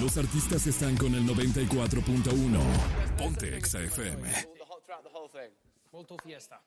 Los artistas están con el 94.1. Ponte Exa FM. Molto fiesta.